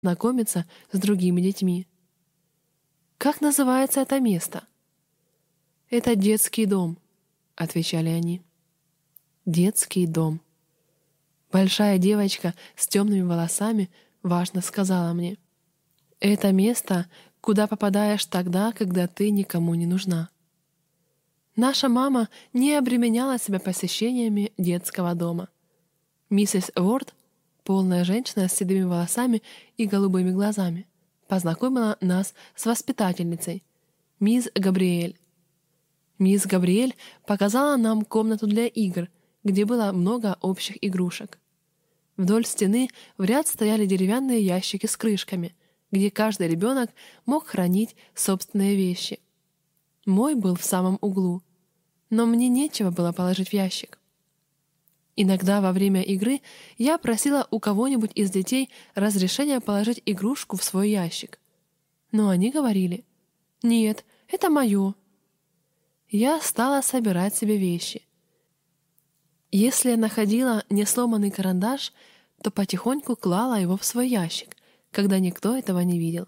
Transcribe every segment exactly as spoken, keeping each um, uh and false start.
знакомиться с другими детьми. «Как называется это место?» «Это детский дом», — отвечали они. «Детский дом». Большая девочка с темными волосами важно сказала мне: «Это место, куда попадаешь тогда, когда ты никому не нужна». Наша мама не обременяла себя посещениями детского дома. Миссис Уорд, полная женщина с седыми волосами и голубыми глазами, познакомила нас с воспитательницей, мисс Габриэль. Мисс Габриэль показала нам комнату для игр, где было много общих игрушек. Вдоль стены в ряд стояли деревянные ящики с крышками, где каждый ребенок мог хранить собственные вещи. Мой был в самом углу, но мне нечего было положить в ящик. Иногда во время игры я просила у кого-нибудь из детей разрешения положить игрушку в свой ящик. Но они говорили: «Нет, это мое». Я стала собирать себе вещи. Если я находила несломанный карандаш, то потихоньку клала его в свой ящик, когда никто этого не видел.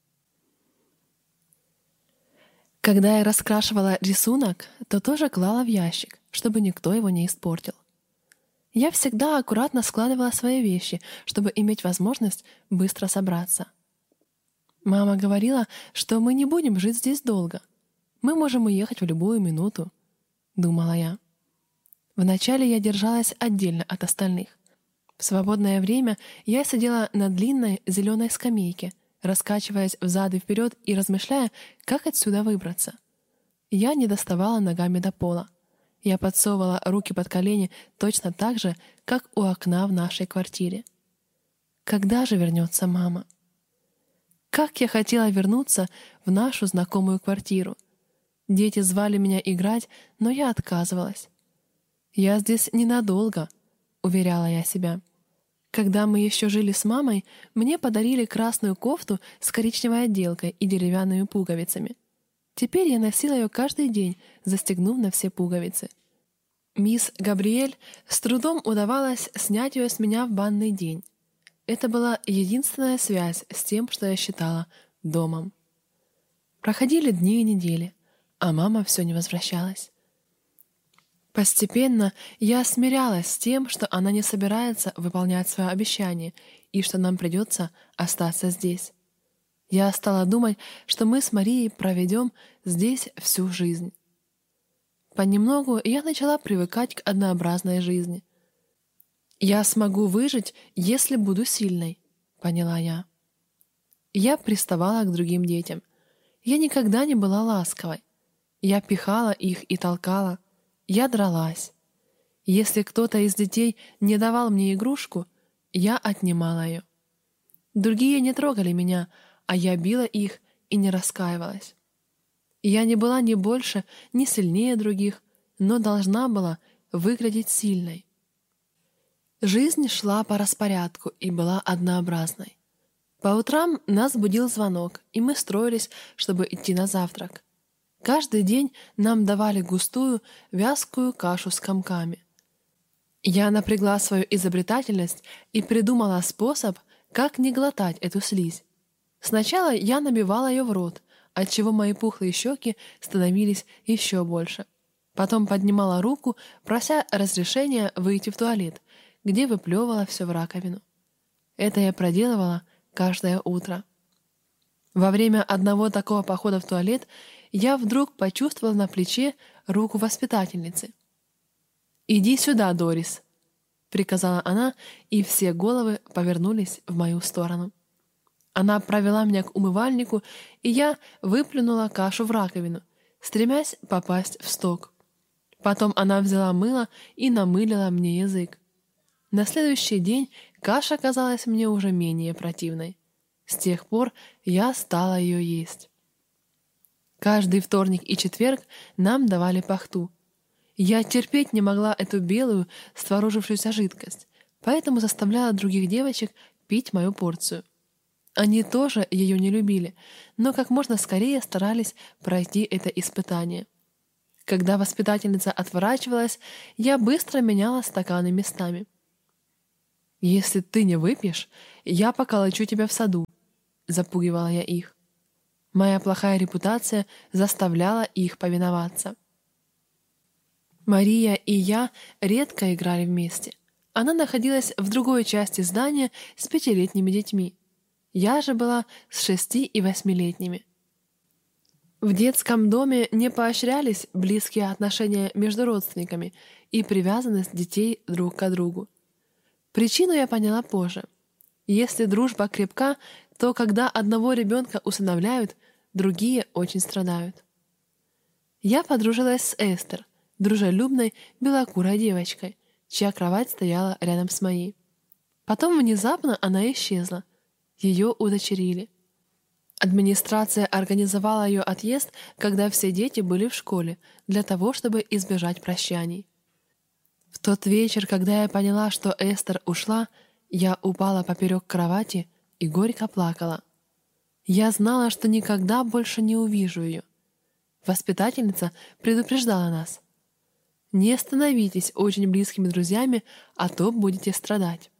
Когда я раскрашивала рисунок, то тоже клала в ящик, чтобы никто его не испортил. Я всегда аккуратно складывала свои вещи, чтобы иметь возможность быстро собраться. Мама говорила, что мы не будем жить здесь долго. Мы можем уехать в любую минуту, думала я. Вначале я держалась отдельно от остальных. В свободное время я сидела на длинной зеленой скамейке, раскачиваясь взад и вперед и размышляя, как отсюда выбраться. Я не доставала ногами до пола. Я подсовывала руки под колени точно так же, как у окна в нашей квартире. Когда же вернется мама? Как я хотела вернуться в нашу знакомую квартиру. Дети звали меня играть, но я отказывалась. «Я здесь ненадолго», — уверяла я себя. Когда мы еще жили с мамой, мне подарили красную кофту с коричневой отделкой и деревянными пуговицами. Теперь я носила ее каждый день, застегнув на все пуговицы. Мисс Габриэль с трудом удавалось снять ее с меня в банный день. Это была единственная связь с тем, что я считала домом. Проходили дни и недели, а мама все не возвращалась. Постепенно я смирялась с тем, что она не собирается выполнять свое обещание и что нам придется остаться здесь. Я стала думать, что мы с Марией проведем здесь всю жизнь. Понемногу я начала привыкать к однообразной жизни. «Я смогу выжить, если буду сильной», — поняла я. Я приставала к другим детям. Я никогда не была ласковой. Я пихала их и толкала. Я дралась. Если кто-то из детей не давал мне игрушку, я отнимала ее. Другие не трогали меня, а я била их и не раскаивалась. Я не была ни больше, ни сильнее других, но должна была выглядеть сильной. Жизнь шла по распорядку и была однообразной. По утрам нас будил звонок, и мы строились, чтобы идти на завтрак. Каждый день нам давали густую, вязкую кашу с комками. Я напрягла свою изобретательность и придумала способ, как не глотать эту слизь. Сначала я набивала ее в рот, отчего мои пухлые щеки становились еще больше. Потом поднимала руку, прося разрешения выйти в туалет, где выплевывала все в раковину. Это я проделывала каждое утро. Во время одного такого похода в туалет я вдруг почувствовала на плече руку воспитательницы. «Иди сюда, Дорис», — приказала она, и все головы повернулись в мою сторону. Она провела меня к умывальнику, и я выплюнула кашу в раковину, стремясь попасть в сток. Потом она взяла мыло и намылила мне язык. На следующий день каша казалась мне уже менее противной. С тех пор я стала ее есть. Каждый вторник и четверг нам давали пахту. Я терпеть не могла эту белую, створожившуюся жидкость, поэтому заставляла других девочек пить мою порцию. Они тоже ее не любили, но как можно скорее старались пройти это испытание. Когда воспитательница отворачивалась, я быстро меняла стаканы местами. «Если ты не выпьешь, я поколочу тебя в саду», — запугивала я их. Моя плохая репутация заставляла их повиноваться. Мария и я редко играли вместе. Она находилась в другой части здания с пятилетними детьми. Я же была с шести- и восьмилетними. В детском доме не поощрялись близкие отношения между родственниками и привязанность детей друг к другу. Причину я поняла позже. Если дружба крепка, то когда одного ребенка усыновляют, другие очень страдают. Я подружилась с Эстер, дружелюбной белокурой девочкой, чья кровать стояла рядом с моей. Потом внезапно она исчезла. Ее удочерили. Администрация организовала ее отъезд, когда все дети были в школе, для того, чтобы избежать прощаний. В тот вечер, когда я поняла, что Эстер ушла, я упала поперек кровати и горько плакала. Я знала, что никогда больше не увижу ее. Воспитательница предупреждала нас: «Не становитесь очень близкими друзьями, а то будете страдать».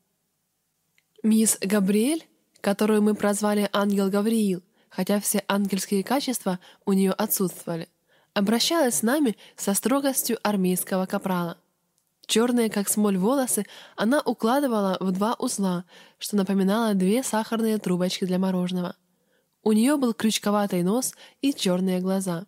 Мисс Габриэль, которую мы прозвали Ангел Гавриил, хотя все ангельские качества у нее отсутствовали, обращалась с нами со строгостью армейского капрала. Черные, как смоль, волосы она укладывала в два узла, что напоминало две сахарные трубочки для мороженого. У нее был крючковатый нос и черные глаза.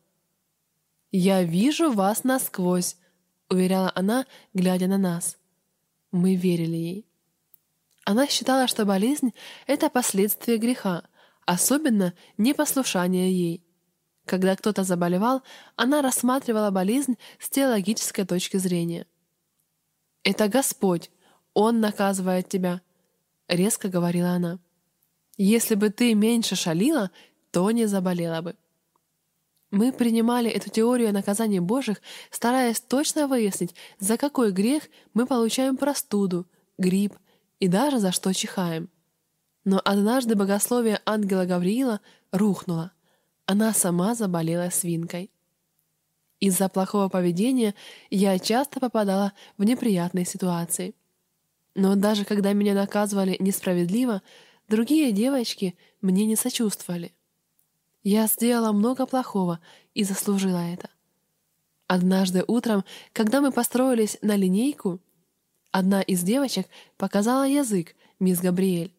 «Я вижу вас насквозь», — уверяла она, глядя на нас. Мы верили ей. Она считала, что болезнь — это последствие греха, особенно непослушание ей. Когда кто-то заболевал, она рассматривала болезнь с теологической точки зрения. «Это Господь, Он наказывает тебя», — резко говорила она. «Если бы ты меньше шалила, то не заболела бы». Мы принимали эту теорию о наказании Божьих, стараясь точно выяснить, за какой грех мы получаем простуду, грипп и даже за что чихаем. Но однажды богословие ангела Гавриила рухнуло. Она сама заболела свинкой. Из-за плохого поведения я часто попадала в неприятные ситуации. Но даже когда меня наказывали несправедливо, другие девочки мне не сочувствовали. Я сделала много плохого и заслужила это. Однажды утром, когда мы построились на линейку, одна из девочек показала язык мисс Габриэль.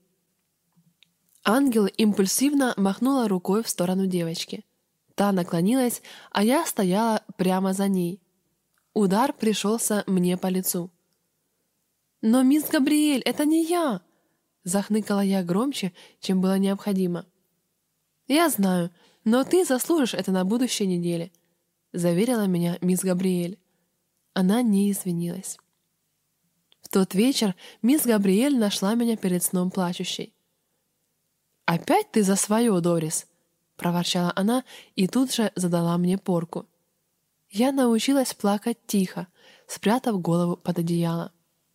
Ангел импульсивно махнула рукой в сторону девочки. Та наклонилась, а я стояла прямо за ней. Удар пришелся мне по лицу. «Но, мисс Габриэль, это не я!» — захныкала я громче, чем было необходимо. «Я знаю, но ты заслужишь это на будущей неделе», — заверила меня мисс Габриэль. Она не извинилась. В тот вечер мисс Габриэль нашла меня перед сном плачущей. «Опять ты за свое, Дорис!» — проворчала она и тут же задала мне порку. Я научилась плакать тихо, спрятав голову под одеяло.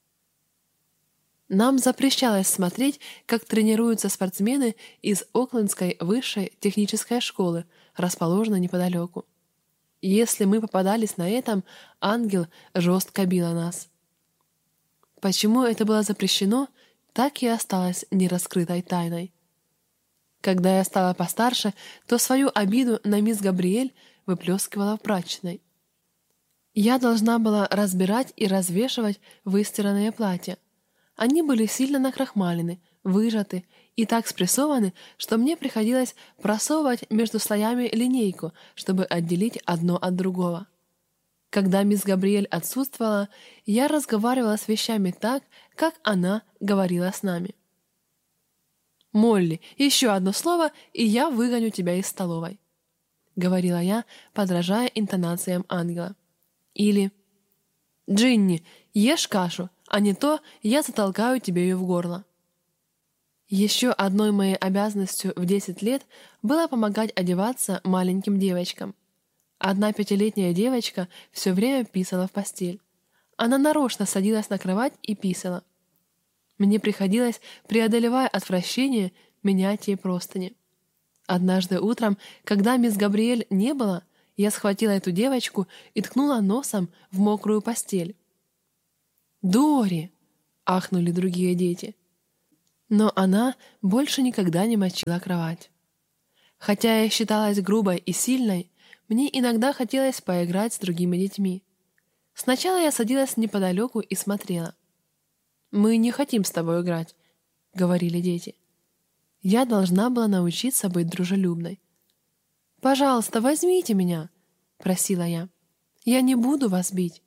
Нам запрещалось смотреть, как тренируются спортсмены из Оклендской высшей технической школы, расположенной неподалеку. Если мы попадались на этом, ангел жестко била нас. Почему это было запрещено, так и осталось нераскрытой тайной. Когда я стала постарше, то свою обиду на мисс Габриэль выплескивала в прачечной. Я должна была разбирать и развешивать выстиранные платья. Они были сильно накрахмалены, выжаты и так спрессованы, что мне приходилось просовывать между слоями линейку, чтобы отделить одно от другого. Когда мисс Габриэль отсутствовала, я разговаривала с вещами так, как она говорила с нами. «Молли, еще одно слово, и я выгоню тебя из столовой», — говорила я, подражая интонациям ангела. Или «Джинни, ешь кашу, а не то я затолкаю тебе ее в горло». Еще одной моей обязанностью в десять лет было помогать одеваться маленьким девочкам. Одна пятилетняя девочка все время писала в постель. Она нарочно садилась на кровать и писала. Мне приходилось, преодолевая отвращение, менять ей простыни. Однажды утром, когда мисс Габриэль не было, я схватила эту девочку и ткнула носом в мокрую постель. «Дори!» ахнули другие дети. Но она больше никогда не мочила кровать. Хотя я считалась грубой и сильной, мне иногда хотелось поиграть с другими детьми. Сначала я садилась неподалеку и смотрела. «Мы не хотим с тобой играть», — говорили дети. Я должна была научиться быть дружелюбной. «Пожалуйста, возьмите меня», — просила я. «Я не буду вас бить».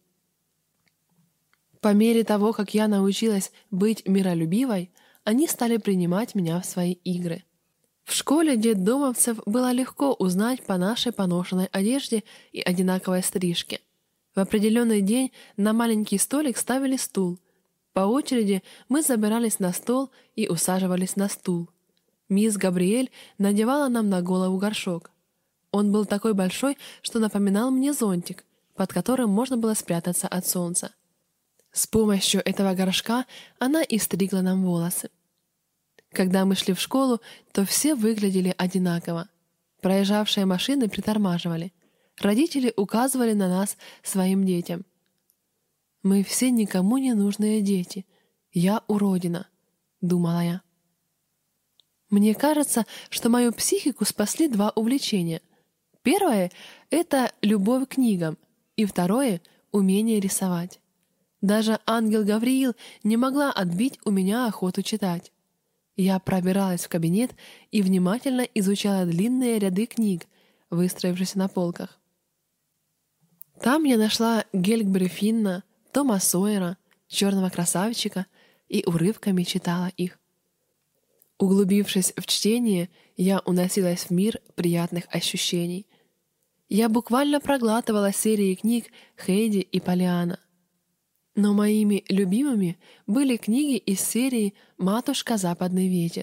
По мере того, как я научилась быть миролюбивой, они стали принимать меня в свои игры. В школе детдомовцев было легко узнать по нашей поношенной одежде и одинаковой стрижке. В определенный день на маленький столик ставили стул. По очереди мы забирались на стол и усаживались на стул. Мисс Габриэль надевала нам на голову горшок. Он был такой большой, что напоминал мне зонтик, под которым можно было спрятаться от солнца. С помощью этого горшка она и стригла нам волосы. Когда мы шли в школу, то все выглядели одинаково. Проезжавшие машины притормаживали. Родители указывали на нас своим детям. «Мы все никому не нужные дети. Я уродина», — думала я. Мне кажется, что мою психику спасли два увлечения. Первое — это любовь к книгам, и второе — умение рисовать. Даже ангел Гавриил не могла отбить у меня охоту читать. Я пробиралась в кабинет и внимательно изучала длинные ряды книг, выстроившиеся на полках. Там я нашла Гельгбри Финна, Тома Сойера, Черного красавчика и урывками читала их. Углубившись в чтение, я уносилась в мир приятных ощущений. Я буквально проглатывала серии книг Хейди и Поллианна. Но моими любимыми были книги из серии «Матушка, западный ветер».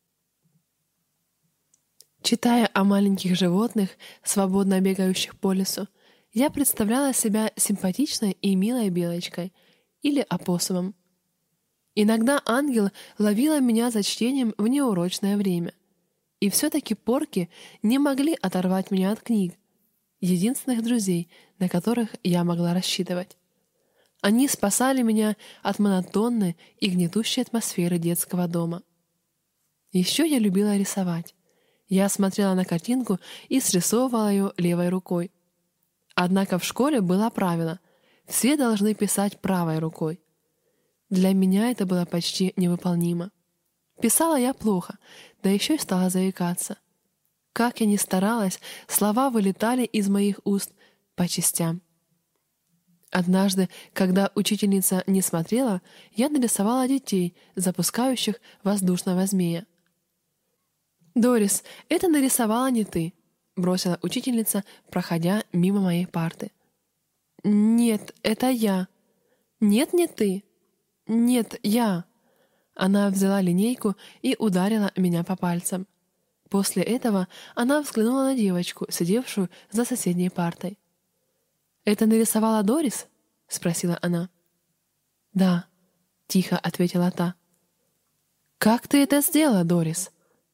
Читая о маленьких животных, свободно бегающих по лесу, я представляла себя симпатичной и милой белочкой или опоссумом. Иногда ангел ловила меня за чтением в неурочное время. И все-таки порки не могли оторвать меня от книг, единственных друзей, на которых я могла рассчитывать. Они спасали меня от монотонной и гнетущей атмосферы детского дома. Еще я любила рисовать. Я смотрела на картинку и срисовывала ее левой рукой. Однако в школе было правило — все должны писать правой рукой. Для меня это было почти невыполнимо. Писала я плохо, да еще и стала заикаться. Как я ни старалась, слова вылетали из моих уст по частям. Однажды, когда учительница не смотрела, я нарисовала детей, запускающих воздушного змея. «Дорис, это нарисовала не ты», — бросила учительница, проходя мимо моей парты. «Нет, это я». «Нет, не ты». «Нет, я». Она взяла линейку и ударила меня по пальцам. После этого она взглянула на девочку, сидевшую за соседней партой. «Это нарисовала Дорис?» — спросила она. «Да», — тихо ответила та. «Как ты это сделала, Дорис?»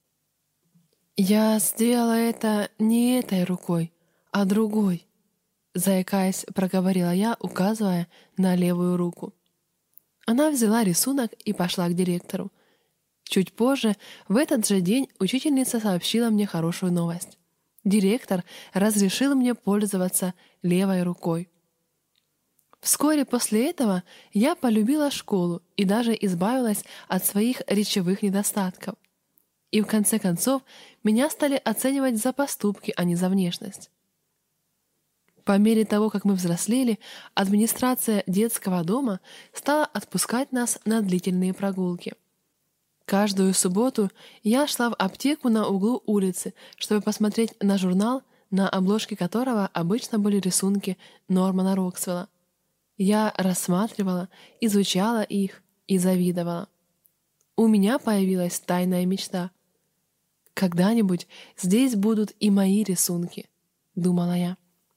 «Я сделала это не этой рукой, а другой», — заикаясь, проговорила я, указывая на левую руку. Она взяла рисунок и пошла к директору. Чуть позже, в этот же день, учительница сообщила мне хорошую новость. Директор разрешил мне пользоваться левой рукой. Вскоре после этого я полюбила школу и даже избавилась от своих речевых недостатков. И в конце концов меня стали оценивать за поступки, а не за внешность. По мере того, как мы взрослели, администрация детского дома стала отпускать нас на длительные прогулки. Каждую субботу я шла в аптеку на углу улицы, чтобы посмотреть на журнал, на обложке которого обычно были рисунки Нормана Роксвелла. Я рассматривала, изучала их и завидовала. У меня появилась тайная мечта. «Когда-нибудь здесь будут и мои рисунки», — думала я.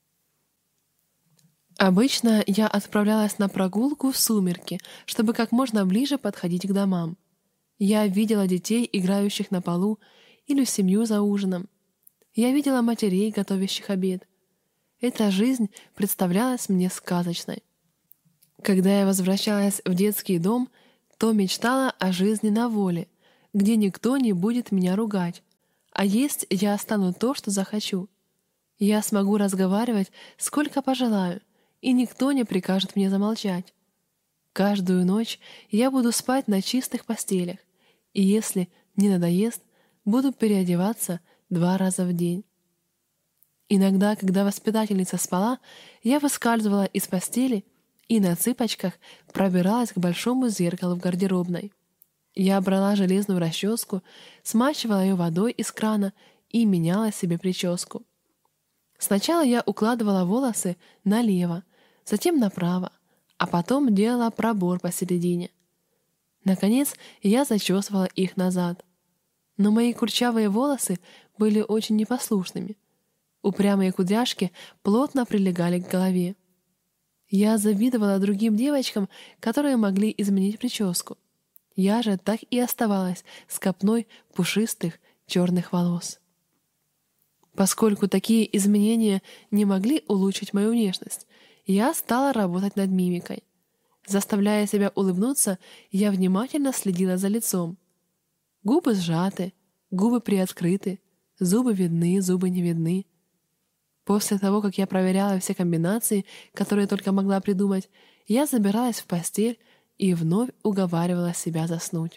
Обычно я отправлялась на прогулку в сумерки, чтобы как можно ближе подходить к домам. Я видела детей, играющих на полу, или семью за ужином. Я видела матерей, готовящих обед. Эта жизнь представлялась мне сказочной. Когда я возвращалась в детский дом, то мечтала о жизни на воле, где никто не будет меня ругать, а есть я стану то, что захочу. Я смогу разговаривать сколько пожелаю, и никто не прикажет мне замолчать. Каждую ночь я буду спать на чистых постелях, и если не надоест, буду переодеваться два раза в день. Иногда, когда воспитательница спала, я выскальзывала из постели и на цыпочках пробиралась к большому зеркалу в гардеробной. Я брала железную расческу, смачивала ее водой из крана и меняла себе прическу. Сначала я укладывала волосы налево, затем направо, а потом делала пробор посередине. Наконец, я зачесывала их назад. Но мои курчавые волосы были очень непослушными. Упрямые кудряшки плотно прилегали к голове. Я завидовала другим девочкам, которые могли изменить прическу. Я же так и оставалась с копной пушистых черных волос. Поскольку такие изменения не могли улучшить мою внешность, я стала работать над мимикой. Заставляя себя улыбнуться, я внимательно следила за лицом. Губы сжаты, губы приоткрыты, зубы видны, зубы не видны. После того, как я проверяла все комбинации, которые только могла придумать, я забиралась в постель и вновь уговаривала себя заснуть.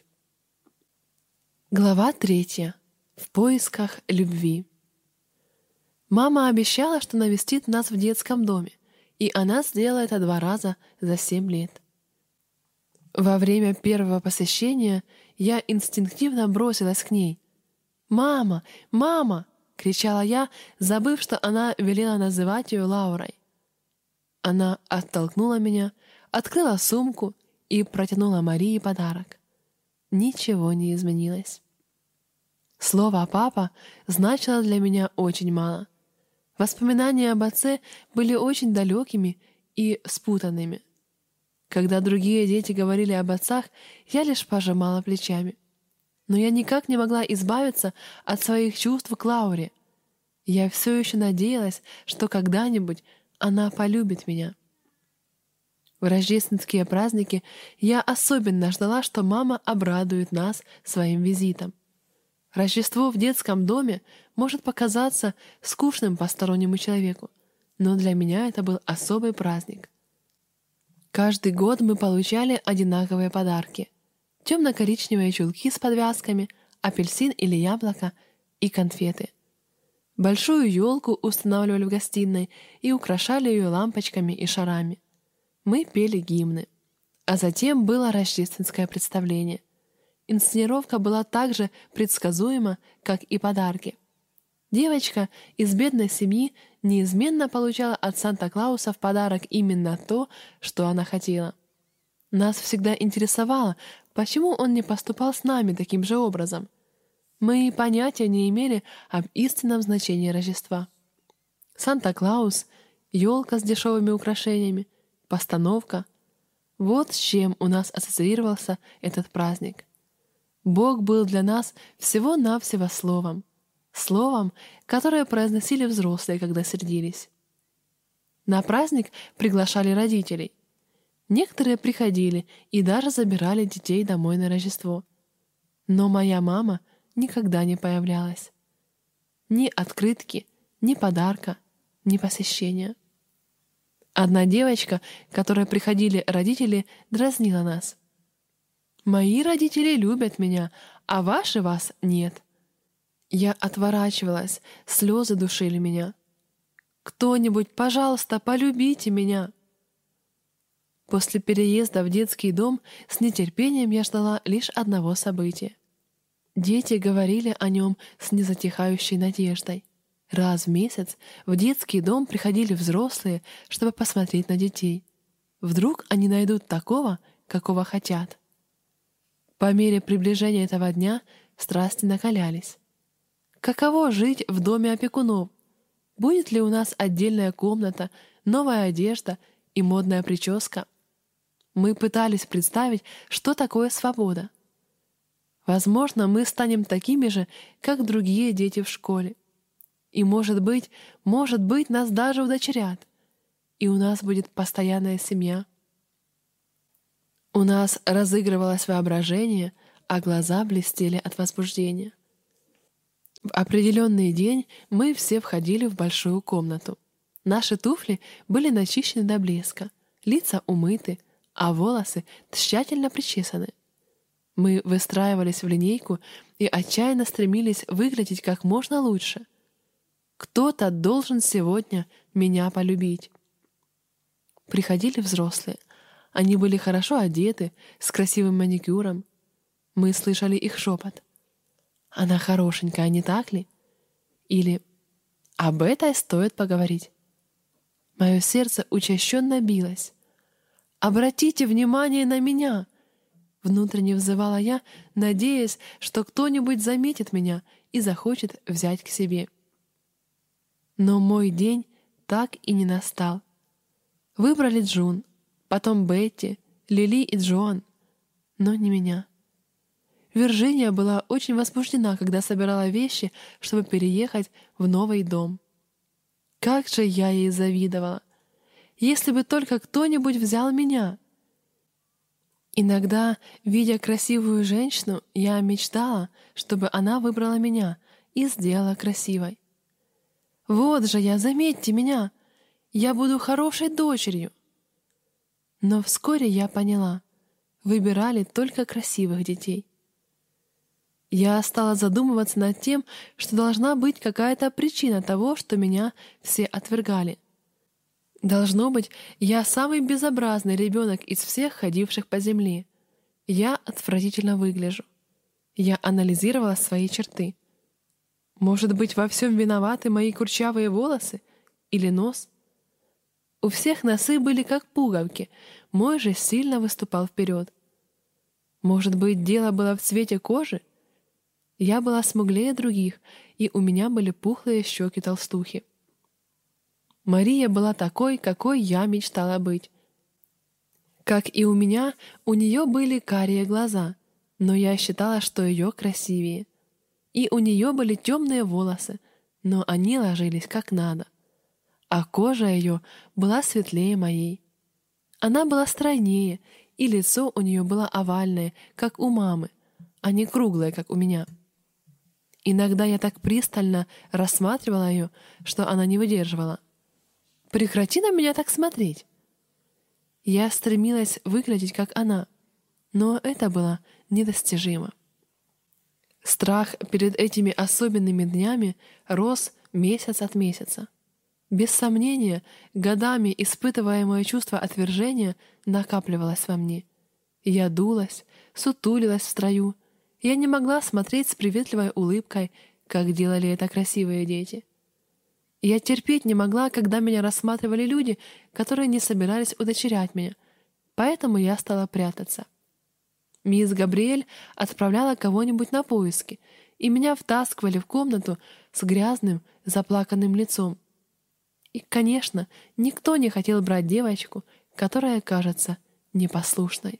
Глава третья. В поисках любви. Мама обещала, что навестит нас в детском доме, и она сделала это два раза за семь лет. Во время первого посещения я инстинктивно бросилась к ней. «Мама! Мама!» — кричала я, забыв, что она велела называть ее Лаурой. Она оттолкнула меня, открыла сумку и протянула Марии подарок. Ничего не изменилось. Слово «папа» значило для меня очень мало. Воспоминания об отце были очень далекими и спутанными. Когда другие дети говорили об отцах, я лишь пожимала плечами. Но я никак не могла избавиться от своих чувств к Лауре. Я все еще надеялась, что когда-нибудь она полюбит меня. В рождественские праздники я особенно ждала, что мама обрадует нас своим визитом. Рождество в детском доме может показаться скучным постороннему человеку, но для меня это был особый праздник. Каждый год мы получали одинаковые подарки: темно-коричневые чулки с подвязками, апельсин или яблоко и конфеты. Большую елку устанавливали в гостиной и украшали ее лампочками и шарами. Мы пели гимны. А затем было рождественское представление. Инсценировка была так же предсказуема, как и подарки. Девочка из бедной семьи неизменно получала от Санта-Клауса в подарок именно то, что она хотела. Нас всегда интересовало, почему он не поступал с нами таким же образом. Мы и понятия не имели об истинном значении Рождества. Санта-Клаус, елка с дешевыми украшениями, постановка — вот с чем у нас ассоциировался этот праздник. Бог был для нас всего-навсего словом. Словом, которое произносили взрослые, когда сердились. На праздник приглашали родителей. Некоторые приходили и даже забирали детей домой на Рождество. Но моя мама никогда не появлялась. Ни открытки, ни подарка, ни посещения. Одна девочка, к которой приходили родители, дразнила нас. «Мои родители любят меня, а ваши вас нет». Я отворачивалась, слезы душили меня. «Кто-нибудь, пожалуйста, полюбите меня!» После переезда в детский дом с нетерпением я ждала лишь одного события. Дети говорили о нем с незатихающей надеждой. Раз в месяц в детский дом приходили взрослые, чтобы посмотреть на детей. Вдруг они найдут такого, какого хотят. По мере приближения этого дня страсти накалялись. Каково жить в доме опекунов? Будет ли у нас отдельная комната, новая одежда и модная прическа? Мы пытались представить, что такое свобода. Возможно, мы станем такими же, как другие дети в школе. И, может быть, может быть, нас даже удочерят. И у нас будет постоянная семья. У нас разыгрывалось воображение, а глаза блестели от возбуждения. В определенный день мы все входили в большую комнату. Наши туфли были начищены до блеска, лица умыты, а волосы тщательно причесаны. Мы выстраивались в линейку и отчаянно стремились выглядеть как можно лучше. Кто-то должен сегодня меня полюбить. Приходили взрослые. Они были хорошо одеты, с красивым маникюром. Мы слышали их шепот. «Она хорошенькая, не так ли?» Или «Об этой стоит поговорить». Мое сердце учащенно билось. «Обратите внимание на меня!» Внутренне взывала я, надеясь, что кто-нибудь заметит меня и захочет взять к себе. Но мой день так и не настал. Выбрали Джун, потом Бетти, Лили и Джоан, но не меня. Вирджиния была очень возбуждена, когда собирала вещи, чтобы переехать в новый дом. Как же я ей завидовала! Если бы только кто-нибудь взял меня! Иногда, видя красивую женщину, я мечтала, чтобы она выбрала меня и сделала красивой. «Вот же я, заметьте меня! Я буду хорошей дочерью!» Но вскоре я поняла, выбирали только красивых детей. Я стала задумываться над тем, что должна быть какая-то причина того, что меня все отвергали. Должно быть, я самый безобразный ребенок из всех ходивших по земле. Я отвратительно выгляжу. Я анализировала свои черты. Может быть, во всем виноваты мои курчавые волосы или нос? У всех носы были как пуговки, мой же сильно выступал вперед. Может быть, дело было в цвете кожи? Я была смуглее других, и у меня были пухлые щеки толстухи. Мария была такой, какой я мечтала быть. Как и у меня, у нее были карие глаза, но я считала, что ее красивее. И у нее были темные волосы, но они ложились как надо. А кожа ее была светлее моей. Она была стройнее, и лицо у нее было овальное, как у мамы, а не круглое, как у меня. Иногда я так пристально рассматривала ее, что она не выдерживала. «Прекрати на меня так смотреть!» Я стремилась выглядеть, как она, но это было недостижимо. Страх перед этими особенными днями рос месяц от месяца. Без сомнения, годами испытываемое чувство отвержения накапливалось во мне. Я дулась, сутулилась в строю. Я не могла смотреть с приветливой улыбкой, как делали это красивые дети. Я терпеть не могла, когда меня рассматривали люди, которые не собирались удочерять меня, поэтому я стала прятаться. Мисс Габриэль отправляла кого-нибудь на поиски, и меня втаскивали в комнату с грязным, заплаканным лицом. И, конечно, никто не хотел брать девочку, которая кажется непослушной.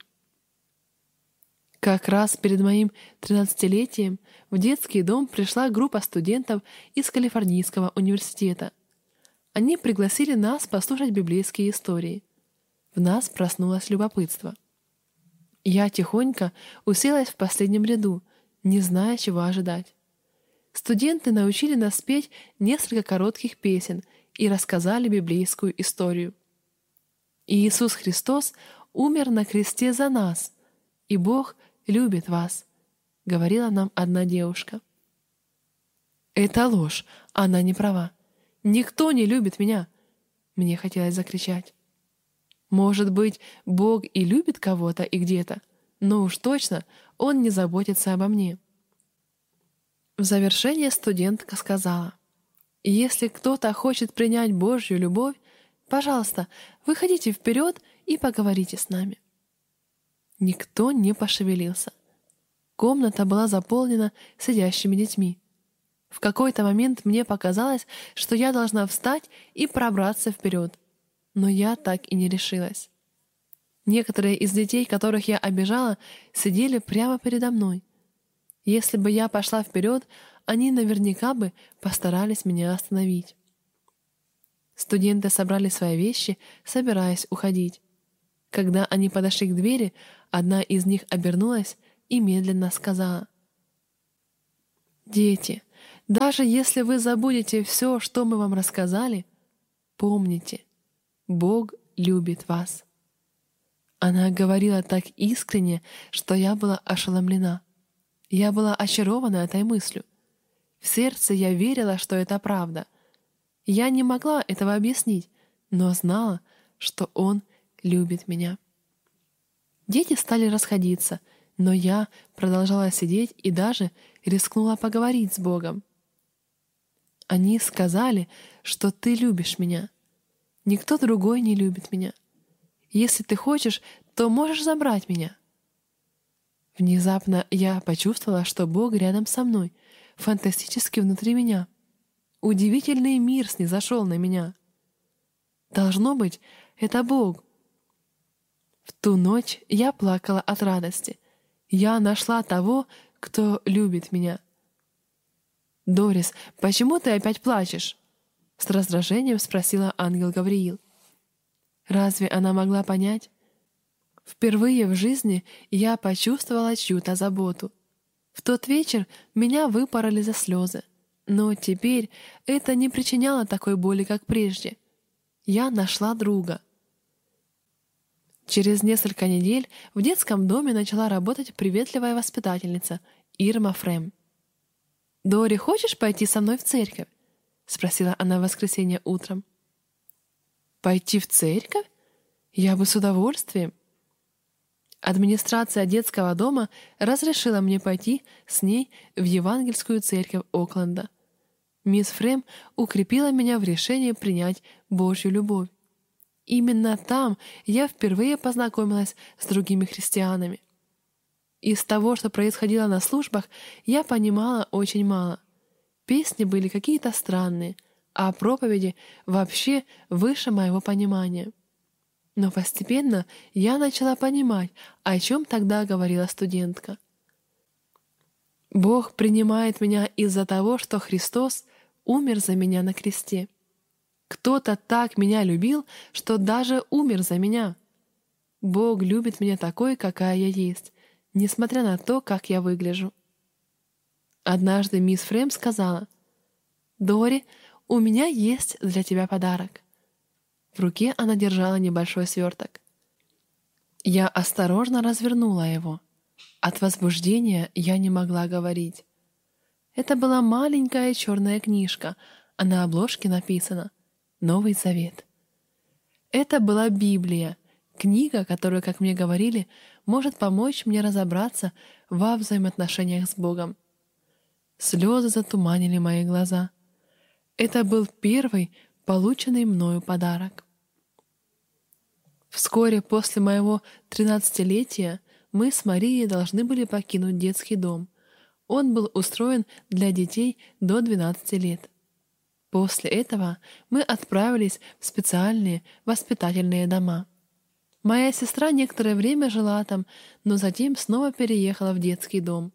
Как раз перед моим тринадцатилетием в детский дом пришла группа студентов из Калифорнийского университета. Они пригласили нас послушать библейские истории. В нас проснулось любопытство. Я тихонько уселась в последнем ряду, не зная, чего ожидать. Студенты научили нас петь несколько коротких песен и рассказали библейскую историю. Иисус Христос умер на кресте за нас, и Бог любит вас, — говорила нам одна девушка. «Это ложь, она не права. Никто не любит меня!» — мне хотелось закричать. Может быть, Бог и любит кого-то и где-то, но уж точно Он не заботится обо мне. В завершение студентка сказала: «Если кто-то хочет принять Божью любовь, пожалуйста, выходите вперед и поговорите с нами». Никто не пошевелился. Комната была заполнена сидящими детьми. В какой-то момент мне показалось, что я должна встать и пробраться вперед, но я так и не решилась. Некоторые из детей, которых я обижала, сидели прямо передо мной. Если бы я пошла вперед, они наверняка бы постарались меня остановить. Студенты собрали свои вещи, собираясь уходить. Когда они подошли к двери, одна из них обернулась и медленно сказала: «Дети, даже если вы забудете все, что мы вам рассказали, помните, Бог любит вас». Она говорила так искренне, что я была ошеломлена. Я была очарована этой мыслью. В сердце я верила, что это правда. Я не могла этого объяснить, но знала, что Он любит меня. Дети стали расходиться, но я продолжала сидеть и даже рискнула поговорить с Богом. Они сказали, что Ты любишь меня. Никто другой не любит меня. Если Ты хочешь, то можешь забрать меня. Внезапно я почувствовала, что Бог рядом со мной, фантастически внутри меня. Удивительный мир снизошел на меня. Должно быть, это Бог. В ту ночь я плакала от радости. Я нашла того, кто любит меня. «Дорис, почему ты опять плачешь?» — с раздражением спросила ангел Гавриил. Разве она могла понять? Впервые в жизни я почувствовала чью-то заботу. В тот вечер меня выпороли за слезы, но теперь это не причиняло такой боли, как прежде. Я нашла друга. Через несколько недель в детском доме начала работать приветливая воспитательница Ирма Фрем. «Дори, хочешь пойти со мной в церковь?» — спросила она в воскресенье утром. «Пойти в церковь? Я бы с удовольствием». Администрация детского дома разрешила мне пойти с ней в евангельскую церковь Окленда. Мисс Фрем укрепила меня в решении принять Божью любовь. Именно там я впервые познакомилась с другими христианами. Из того, что происходило на службах, я понимала очень мало. Песни были какие-то странные, а проповеди вообще выше моего понимания. Но постепенно я начала понимать, о чем тогда говорила студентка. Бог принимает меня из-за того, что Христос умер за меня на кресте. Кто-то так меня любил, что даже умер за меня. Бог любит меня такой, какая я есть, несмотря на то, как я выгляжу. Однажды мисс Фрем сказала: «Дори, у меня есть для тебя подарок». В руке она держала небольшой сверток. Я осторожно развернула его. От возбуждения я не могла говорить. Это была маленькая черная книжка, а на обложке написано «Новый Завет». Это была Библия, книга, которая, как мне говорили, может помочь мне разобраться во взаимоотношениях с Богом. Слезы затуманили мои глаза. Это был первый полученный мною подарок. Вскоре после моего тринадцатилетия мы с Марией должны были покинуть детский дом. Он был устроен для детей до двенадцати лет. После этого мы отправились в специальные воспитательные дома. Моя сестра некоторое время жила там, но затем снова переехала в детский дом.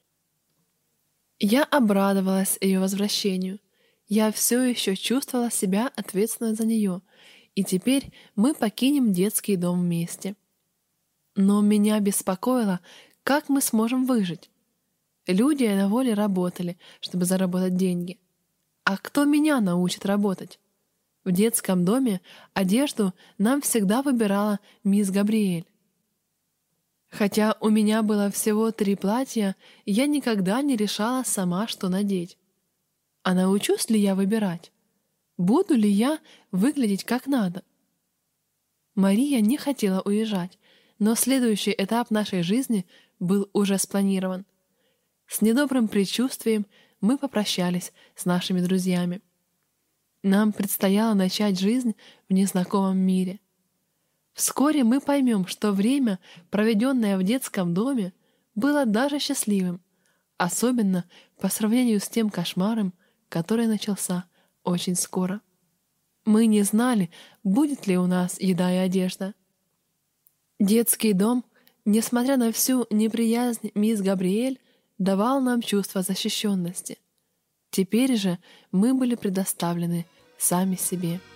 Я обрадовалась ее возвращению. Я все еще чувствовала себя ответственной за нее, и теперь мы покинем детский дом вместе. Но меня беспокоило, как мы сможем выжить. Люди на воле работали, чтобы заработать деньги. А кто меня научит работать? В детском доме одежду нам всегда выбирала мисс Габриэль. Хотя у меня было всего три платья, я никогда не решала сама, что надеть. А научусь ли я выбирать? Буду ли я выглядеть как надо? Мария не хотела уезжать, но следующий этап нашей жизни был уже спланирован. С недобрым предчувствием мы попрощались с нашими друзьями. Нам предстояло начать жизнь в незнакомом мире. Вскоре мы поймем, что время, проведенное в детском доме, было даже счастливым, особенно по сравнению с тем кошмаром, который начался очень скоро. Мы не знали, будет ли у нас еда и одежда. Детский дом, несмотря на всю неприязнь мисс Габриэль, давал нам чувство защищенности. Теперь же мы были предоставлены сами себе.